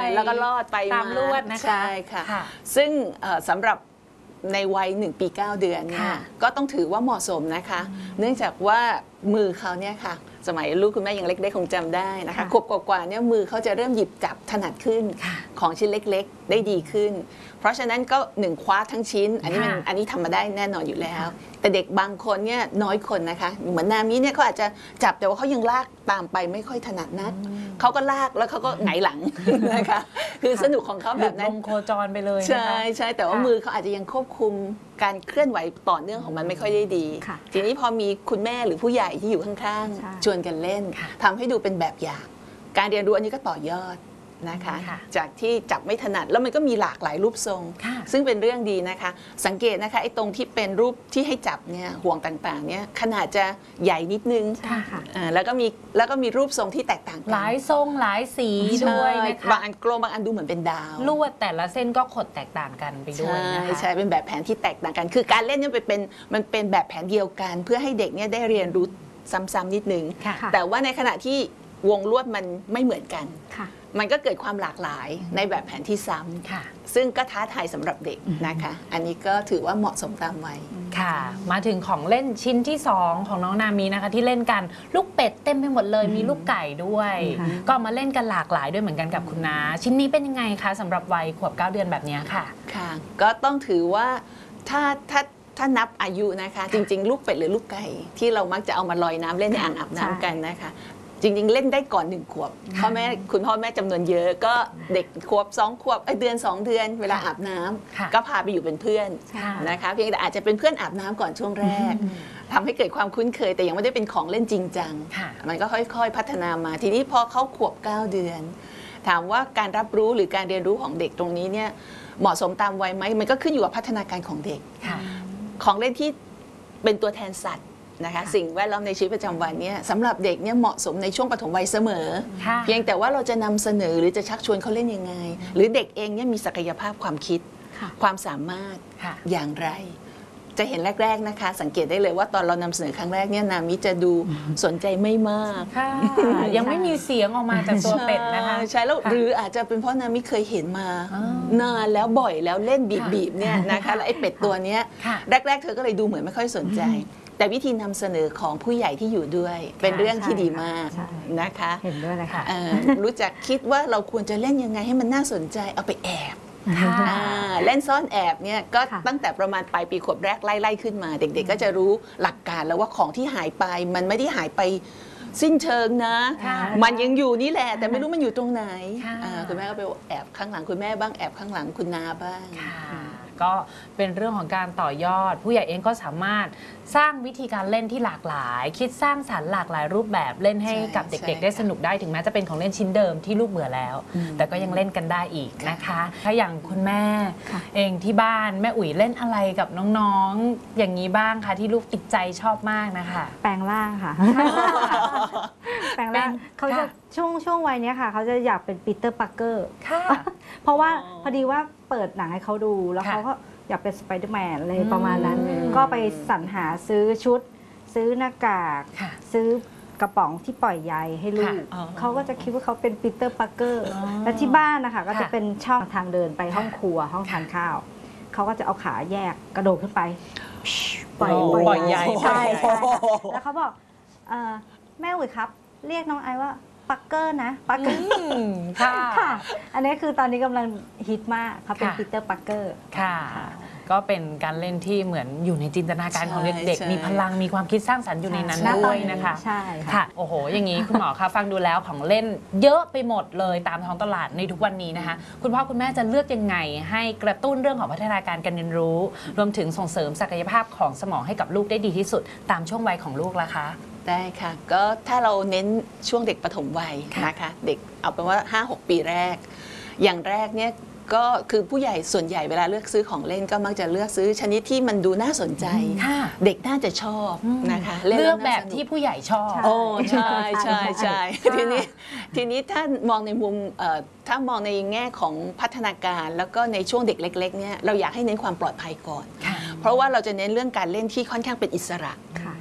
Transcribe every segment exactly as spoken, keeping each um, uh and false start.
แล้วก็ลอดไปตามลวดนะคะใช่ค่ะซึ่งสำหรับในวัยหนึ่งปีเก้าเดือนเนี่ยก็ต้องถือว่าเหมาะสมนะคะเนื่องจากว่ามือเขาเนี่ยค่ะสมัยลูกคุณแม่ยังเล็กๆคงจำได้นะคะขวบกว่าๆเนี่ยมือเขาจะเริ่มหยิบจับถนัดขึ้นของชิ้นเล็กๆได้ดีขึ้นเพราะฉะนั้นก็หนึ่งคว้าทั้งชิ้นอันนี้มันอันนี้ทำมาได้แน่นอนอยู่แล้วแต่เด็กบางคนเนี่ยน้อยคนนะคะเหมือนนามิเนี่ยเขาอาจจะจับแต่ว่าเขายังลากตามไปไม่ค่อยถนัดนักเขาก็ลากแล้วเขาก็หงายหลังนะคะคือสนุกของเขาแบบนั้นโคจรไปเลยใช่ใช่แต่ว่ามือเขาอาจจะยังควบคุมการเคลื่อนไหวต่อเนื่องของมันไม่ค่อยได้ดีทีนี้พอมีคุณแม่หรือผู้ใหญ่ที่อยู่ข้างๆชวนกันเล่นทำให้ดูเป็นแบบอย่างการเรียนรู้อันนี้ก็ต่อยอดนะคะจากที่จับไม่ถนัดแล้วมันก็มีหลากหลายรูปทรงซึ่งเป็นเรื่องดีนะคะสังเกตนะคะไอ้ตรงที่เป็นรูปที่ให้จับเนี่ยห่วงต่างๆเนี่ยขนาดจะใหญ่นิดนึงแล้วก็มีแล้วก็มีรูปทรงที่แตกต่างกันหลายทรงหลายสีด้วยนะคะบางอันกลมบางอันดูเหมือนเป็นดาวลวดแต่ละเส้นก็ขดแตกต่างกันไปด้วยนะคะใช่เป็นแบบแผนที่แตกต่างกันคือการเล่นเนี่ยเป็นมันเป็นแบบแผนเดียวกันเพื่อให้เด็กเนี่ยได้เรียนรู้ซ้ำๆนิดนึงแต่ว่าในขณะที่วงลวดมันไม่เหมือนกันมันก็เกิดความหลากหลายในแบบแผนที่ซ้ำซึ่งก็ท้าทายสำหรับเด็กนะคะอันนี้ก็ถือว่าเหมาะสมตามวัยค่ะมาถึงของเล่นชิ้นที่สองของน้องนามีนะคะที่เล่นกันลูกเป็ดเต็มไปหมดเลยมีลูกไก่ด้วยก็มาเล่นกันหลากหลายด้วยเหมือนกันกับคุณน้าชิ้นนี้เป็นยังไงคะสำหรับวัยขวบเก้าเดือนแบบนี้ค่ะค่ะก็ต้องถือว่าถ้าถ้าถ้านับอายุนะคะจริงๆลูกเป็ดหรือลูกไก่ที่เรามักจะเอามาลอยน้ำเล่นในอ่างอาบน้ำกันนะคะจริงๆเล่นได้ก่อนหนึ่งขวบพ่อแม่คุณพ่อแม่จำนวนเยอะก็เด็กขวบสองขวบเดือนสองเดือนเวลาอาบน้ำก็พาไปอยู่เป็นเพื่อนนะคะเพียงแต่อาจจะเป็นเพื่อนอาบน้ำก่อนช่วงแรกทำให้เกิดความคุ้นเคยแต่ยังไม่ได้เป็นของเล่นจริงจังมันก็ค่อยๆพัฒนามาทีนี้พอเขาขวบเก้าเดือนถามว่าการรับรู้หรือการเรียนรู้ของเด็กตรงนี้เนี่ยเหมาะสมตามวัยไหมมันก็ขึ้นอยู่กับพัฒนาการของเด็กของเล่นที่เป็นตัวแทนสัตว์นะคะสิ่งแวดล้อมในชีวิตประจำวันนี้สำหรับเด็กเนี่ยเหมาะสมในช่วงปฐมวัยเสมอเพียงแต่ว่าเราจะนำเสนอหรือจะชักชวนเขาเล่นยังไงหรือเด็กเองเนี่ยมีศักยภาพความคิดความสามารถอย่างไรจะเห็นแรกๆนะคะสังเกตได้เลยว่าตอนเรานำเสนอครั้งแรกเนี่ยนามิจะดูสนใจไม่มากยังไม่มีเสียงออกมาจากตัวเป็ดนะคะใช่แล้วหรืออาจจะเป็นเพราะนามิเคยเห็นมานานแล้วบ่อยแล้วเล่นบีบๆเนี่ยนะคะแล้วไอ้เป็ดตัวเนี้ยแรกๆเธอก็เลยดูเหมือนไม่ค่อยสนใจแต่วิธีนำเสนอของผู้ใหญ่ที่อยู่ด้วยเป็นเรื่องที่ดีมากนะคะเห็นด้วยเลยค่ะรู้จักคิดว่าเราควรจะเล่นยังไงให้มันน่าสนใจเอาไปแอบเล่นซ่อนแอบเนี่ยก็ตั้งแต่ประมาณปลายปีขวบแรกไล่ๆขึ้นมาเด็กๆก็จะรู้หลักการแล้วว่าของที่หายไปมันไม่ได้หายไปสิ้นเชิงนะมันยังอยู่นี่แหละแต่ไม่รู้มันอยู่ตรงไหนคุณแม่ก็ไปแอบข้างหลังคุณแม่บ้างแอบข้างหลังคุณนาบ้างก็เป็นเรื่องของการต่อยอดผู้ใหญ่เองก็สามารถสร้างวิธีการเล่นที่หลากหลายคิดสร้างสรรค์หลากหลายรูปแบบเล่นให้กับเด็กๆได้สนุกได้ถึงแม้จะเป็นของเล่นชิ้นเดิมที่ลูกเบื่อแล้วแต่ก็ยังเล่นกันได้อีกนะคะถ้าอย่างคุณแม่เองที่บ้านแม่อุ๋ยเล่นอะไรกับน้องๆอย่างนี้บ้างคะที่ลูกติดใจชอบมากนะคะแปลงร่างค่ะแปลงร่างเขาจะช่วงช่วงวัยนี้ค่ะเขาจะอยากเป็นปีเตอร์ปาร์เกอร์เพราะว่าพอดีว่าเปิดหนังให้เขาดูแล้วเขาก็อยากเป็นสไปเดอร์แมนอะไรประมาณนั้นก็ไปสรรหาซื้อชุดซื้อหน้ากากซื้อกระป๋องที่ปล่อยใยให้ลูกเขาก็จะคิดว่าเขาเป็นปีเตอร์ปาร์เกอร์และที่บ้านนะคะก็จะเป็นช่องทางเดินไปห้องครัวห้องทานข้าวเขาก็จะเอาขาแยกกระโดดขึ้นไปปล่อยปล่อยใยใช่แล้วเขาบอกแม่อุ๋ยครับเรียกน้องไอว่าปักเกอร์นะปักเกอร์ค่ะอันนี้คือตอนนี้กำลังฮิตมากเขาเป็นปีเตอร์ปักเกอร์ค่ะก็เป็นการเล่นที่เหมือนอยู่ในจินตนาการของเด็กๆมีพลังมีความคิดสร้างสรรค์อยู่ในนั้นด้วยนะคะใช่ค่ะโอ้โหอย่างนี้คุณหมอคะฟังดูแล้วของเล่นเยอะไปหมดเลยตามท้องตลาดในทุกวันนี้นะคะคุณพ่อคุณแม่จะเลือกยังไงให้กระตุ้นเรื่องของพัฒนาการการเรียนรู้รวมถึงส่งเสริมศักยภาพของสมองให้กับลูกได้ดีที่สุดตามช่วงวัยของลูกล่ะคะได้ค่ะก็ถ้าเราเน้นช่วงเด็กปฐมวัยนะคะเด็กเอาเป็นว่า ห้าหก ปีแรกอย่างแรกเนี่ยก็คือผู้ใหญ่ส่วนใหญ่เวลาเลือกซื้อของเล่นก็มักจะเลือกซื้อชนิดที่มันดูน่าสนใจเด็กน่าจะชอบนะคะเลือกแบบที่ผู้ใหญ่ชอบโอ้ใช่ใช่ใช่ทีนี้ทีนี้ถ้ามองในมุมถ้ามองในแง่ของพัฒนาการแล้วก็ในช่วงเด็กเล็กๆเนี่ยเราอยากให้เน้นความปลอดภัยก่อนเพราะว่าเราจะเน้นเรื่องการเล่นที่ค่อนข้างเป็นอิสระ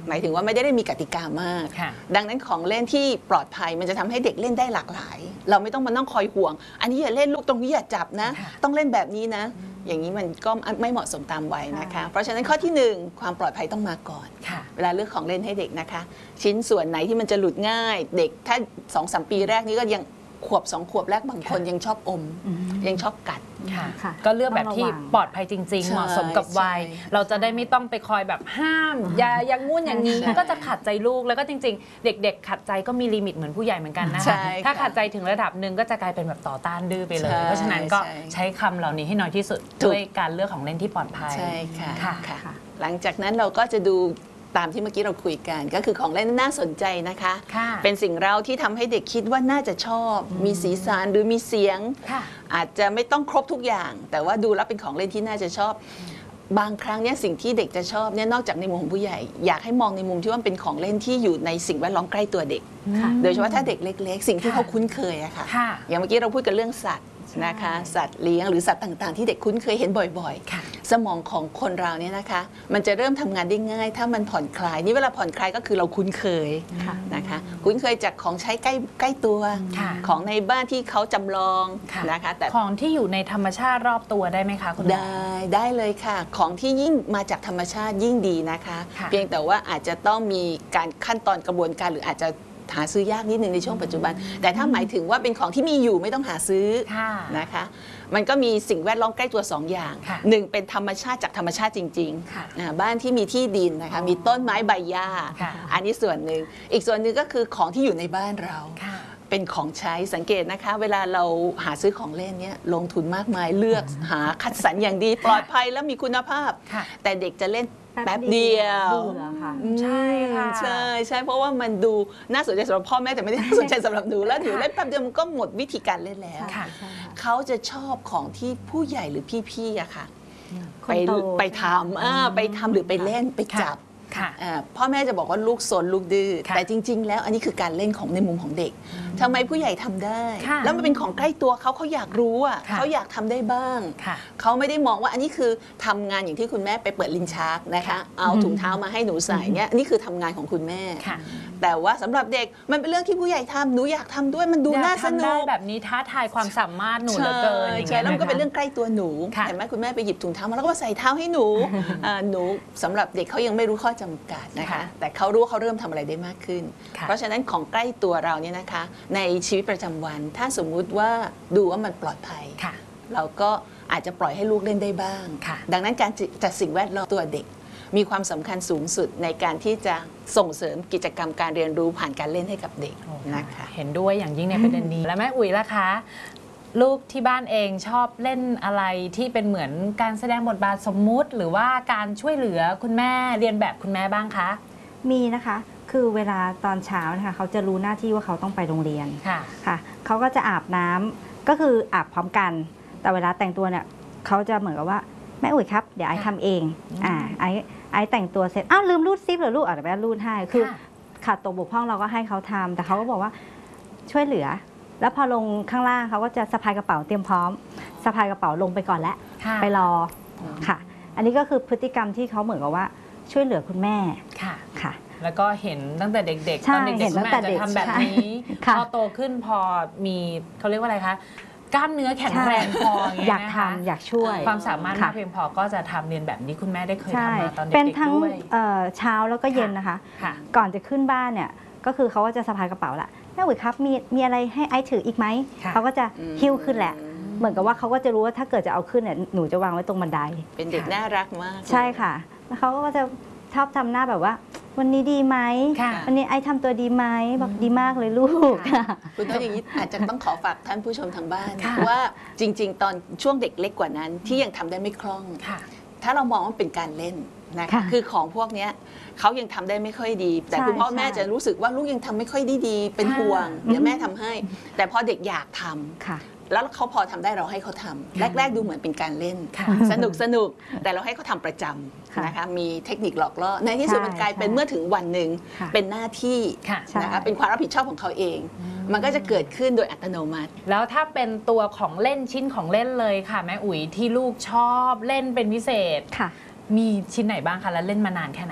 หมายถึงว่าไม่ได้มีกติกามากค่ะดังนั้นของเล่นที่ปลอดภัยมันจะทำให้เด็กเล่นได้หลากหลาย เราไม่ต้องมานั่งคอยห่วง อันนี้อย่าเล่นลูกตรงนี้อย่าจับนะค่ะต้องเล่นแบบนี้นะ อย่างนี้มันก็ไม่เหมาะสมตามวัยนะคะ เพราะฉะนั้นข้อที่หนึ่งความปลอดภัยต้องมาก่อนค่ะเวลาเลือกของเล่นให้เด็กนะคะ ชิ้นส่วนไหนที่มันจะหลุดง่าย เด็กถ้าสองสามปีแรกนี้ก็ยังขวบสองขวบแรกบางคนยังชอบอมอืมยังชอบกัดค่ะค่ะก็เลือกแบบที่ต้องระวังปลอดภัยจริง ๆใช่เหมาะสมกับวัยใช่เราจะได้ไม่ต้องไปคอยแบบห้าม อย่าอย่างงู้นอย่างนี้ใช่ก็จะขัดใจลูกแล้วก็จริง ๆ เด็ก ๆ ขัดใจก็มีลิมิตเหมือนผู้ใหญ่เหมือนกันนะใช่คะค่ะถ้าขัดใจถึงระดับหนึ่งก็จะกลายเป็นแบบต่อต้านดื้อไปเลยใช่เพราะฉะนั้นก็ใช่ใช้คำเหล่านี้ให้น้อยที่สุดถูกด้วยการเลือกของเล่นที่ปลอดภัยใช่ค่ะค่ะค่ะ หลังจากนั้นเราก็จะดูตามที่เมื่อกี้เราคุยกัน ก็คือของเล่นน่าสนใจนะคะค่ะเป็นสิ่งเราที่ทำให้เด็กคิดว่าน่าจะชอบ มีสีสันหรือมีเสียงค่ะอาจจะไม่ต้องครบทุกอย่าง แต่ว่าดูแล้วเป็นของเล่นที่น่าจะชอบ บางครั้งเนี่ยสิ่งที่เด็กจะชอบเนี่ยนอกจากในมุมของผู้ใหญ่ อยากให้มองในมุมที่ว่าเป็นของเล่นที่อยู่ในสิ่งแวดล้อมใกล้ตัวเด็กค่ะโดยเฉพาะถ้าเด็กเล็ก ๆ สิ่งที่ค่ะเขาคุ้นเคยอะค่ะค่ะอย่างเมื่อกี้เราพูดกันเรื่องสัตว์นะคะ สัตว์เลี้ยงหรือสัตว์ต่างๆ ที่เด็กคุ้นเคยเห็นบ่อยค่ะๆ สมองของคนเราเนี่ยนะคะ มันจะเริ่มทำงานได้ง่าย ถ้ามันผ่อนคลาย นี่เวลาผ่อนคลายก็คือเราคุ้นเคยค่ะนะคะ คุ้นเคยจากของใช้ใกล้ใกล้ตัวค่ะของในบ้านที่เขาจำลองค่ะนะคะ แต่ของที่อยู่ในธรรมชาติรอบตัวได้ไหมคะคุณหมอได้ได้เลยค่ะ ของที่ยิ่งมาจากธรรมชาติยิ่งดีนะคะค่ะเพียงแต่ว่าอาจจะต้องมีการขั้นตอนกระบวนการหรืออาจจะหาซื้อยากนิดนึงในช่วงปัจจุบัน แต่ถ้าหมายถึงว่าเป็นของที่มีอยู่ไม่ต้องหาซื้อค่ะนะคะ มันก็มีสิ่งแวดล้อมใกล้ตัวสองอย่างค่ะหนึ่งเป็นธรรมชาติจากธรรมชาติจริงค่ะๆอ่าบ้านที่มีที่ดินนะคะอ๋อมีต้นไม้ใบหญ้าค่ะอันนี้ส่วนหนึ่งอีกส่วนหนึ่งก็คือของที่อยู่ในบ้านเราค่ะเป็นของใช้สังเกตนะคะ เวลาเราหาซื้อของเล่นเนี่ยลงทุนมากมายเลือกหาคัดสรรอย่างดีปลอดภัยและมีคุณภาพค่ะแต่เด็กจะเล่นแป๊บเดียวเบื่อค่ะอืมใช่ค่ะใช่ใช่เพราะว่ามันดูน่าสนใจสำหรับพ่อแม่แต่ไม่ได้น่าสนใจสำหรับหนูแล้วหนูเล่นแป๊บเดียวมันก็หมดวิธีการเล่นแล้วค่ะใช่ค่ะเขาจะชอบของที่ผู้ใหญ่หรือพี่ๆอะค่ะคไปนโตไปทำอ่าไปทำหรือไปเล่นไปจับค่ะอ่าพ่อแม่จะบอกว่าลูกซนลูกดื้อค่ะแต่จริง ๆ แล้วอันนี้คือการเล่นของในมุมของเด็กทำไมผู้ใหญ่ทำได้ค่ะแล้วมันเป็นของใกล้ตัวเขาเขาอยากรู้อ่ะค่ะเขาอยากทำได้บ้างค่ะเขาไม่ได้มองว่าอันนี้คือทำงานอย่างที่คุณแม่ไปเปิดลิ้นชักนะคะค่ะเอาถุงเท้ามาให้หนูใส่เนี่ยนี่คือทำงานของคุณแม่ค่ะแต่ว่าสำหรับเด็กมันเป็นเรื่องที่ผู้ใหญ่ทำหนูอยากทำด้วยมันดูอยากน่าสทำนุได้กแบบนี้ท้าทายความสามารถหนูเหลือเกินอย่างใช่เงี้ยแล้วมันก็ะคะเป็นเรื่องใกล้ตัวหนูค่ะเห็นไหมคุณแม่ไปหยิบถุงเท้ามาแล้วก็มาใส่เท้าให้หนูอ่าหนูสำหรับเด็กเขายังไม่รู้ข้อจำกัดนะคะค่ะแต่เขารู้ว่าเขาเริ่มทำอะไรได้มากขึ้นค่ะเพราะฉะนั้นของใกล้ตัวเราเนี่ยนะคะ ในชีวิตประจำวัน ถ้าสมมุติว่าดูว่ามันปลอดภัยค่ะเราก็อาจจะปล่อยให้ลูกเล่นได้บ้างค่ะดังนั้นการจัดสิ่งแวดล้อมตัวเด็ก มีความสำคัญสูงสุดในการที่จะส่งเสริมกิจกรรมการเรียนรู้ผ่านการเล่นให้กับเด็กนะคะเห็นด้วยอย่างยิ่งในประเด็นนี้ แล้วแม่อุ๋ยล่ะคะ ลูกที่บ้านเองชอบเล่นอะไรที่เป็นเหมือนการแสดงบทบาทสมมุติ หรือว่าการช่วยเหลือคุณแม่เรียนแบบคุณแม่บ้างคะมีนะคะ คือเวลาตอนเช้านะคะเขาจะรู้หน้าที่ว่าเขาต้องไปโรงเรียนค่ะค่ะเขาก็จะอาบน้ำก็คืออาบพร้อมกัน แต่เวลาแต่งตัวเนี่ยเขาจะเหมือนกับว่าแม่อุ๋ยครับเดี๋ยวไอ้ค่ะทำเองอืมอ่าไอ้ไอ้แต่งตัวเสร็จอ้าวลืมรูดซิปเหรอลูกอ่ะเดี๋ยวแม่รูดให้คือค่ะขาดตกบกพร่องเราก็ให้เขาทำแต่เขาก็บอกว่าช่วยเหลือ แล้วพอลงข้างล่างเขาก็จะสะพายกระเป๋าเตรียมพร้อมสะพายกระเป๋าลงไปก่อนแล้วค่ะไปรอค่ะ อันนี้ก็คือพฤติกรรมที่เขาเหมือนกับว่าช่วยเหลือคุณแม่ค่ะค่ะแล้วก็เห็นตั้งแต่เด็กๆใช่ตอนเด็กเห็นๆคุณตั้งแม่แต่จะเด็กทำแบบนี้ค่ะพอโตขึ้นพอมีเขาเรียกว่าอะไรคะกล้ามเนื้อแข็งแรงพออย่างเงี้อย ยากนะคะทำอยากช่วยความสามารถค่ะมากเพียงพอก็จะทำเรียนแบบนี้คุณแม่ได้เคยใช่ทำมาตอนเด็เป็นกทั้งๆด้วยเอ่อเช้าแล้วก็เย็นนะคะค่ะก่อนจะขึ้นบ้านเนี่ยก็คือเขาก็จะสะพายกระเป๋าละแม่อุ๋ยครับมีมีอะไรให้ไอซ์ถืออีกไหมค่ะเขาก็จะอืมหิ้วขึ้นแหละ เหมือนกับว่าเขาก็จะรู้ว่าถ้าเกิดจะเอาขึ้นเนี่ยหนูจะวางไว้ตรงบันไดเป็นเด็กน่ารักมากใช่ค่ะ แล้วเขาก็จะชอบทำหน้าแบบว่า วันนี้ดีไหมค่ะวันนี้ไอซ์ทำตัวดีไหมบอกดีมากเลยลูกค่ะคุณต้องอย่างนี้อาจจะต้องขอฝากท่านผู้ชมทางบ้านค่ะว่าจริง ๆ ตอนช่วงเด็กเล็กกว่านั้นที่ยังทำได้ไม่คล่องค่ะถ้าเรามองว่าเป็นการเล่นนะคะค่ะคือของพวกเนี้ยเขายังทำได้ไม่ค่อยดี แต่ใช่คุณพ่อแม่ใช่จะรู้สึกว่าลูกยังทำไม่ค่อยได้ดี เป็นค่ะห่วง เดี๋ยวแม่ทำให้ แต่พอเด็กอยากทำค่ะแล้วเขาพอทำได้เราให้เขาทำแรก ๆ ดูเหมือนเป็นการเล่นค่ะสนุกสนุกแต่เราให้เขาทำประจค่ะำนะคะมีเทคนิคหลอกล่อในที่สุดใช่มันกลายเป็นใช่เมื่อถึงวันหนึ่งค่ะเป็นหน้าที่ค่ะใช่นะคะเป็นความรับผิดชอบของเขาเอง มันก็จะเกิดขึ้นโดยอัตโนมัติแล้วถ้าเป็นตัวของเล่นชิ้นของเล่นเลยค่ะแม่อุ๋ยที่ลูกชอบเล่นเป็นพิเศษค่ะมีชิ้นไหนบ้างคะแล้วเล่นมานานแค่ไหนแล้วคะ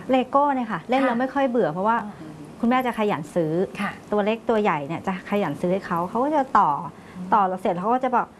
เลโก้เนี่ยค่ะเล่นค่ะแล้วไม่ค่อยเบื่อเพราะว่าคุณแม่จะขยันซื้อค่ะตัวเล็กตัวใหญ่เนี่ยจะขยันซื้อให้เขาเขาก็จะต่อต่อแล้วเสร็จเขาก็จะบอก